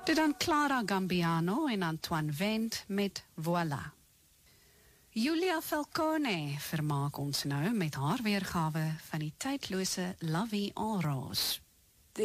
Dit dan Clara Gambiano en Antoine Wendt met Voilà. Julia Falcone vermaak ons nou met haar weergawe van die tydlose La Vie en Rose.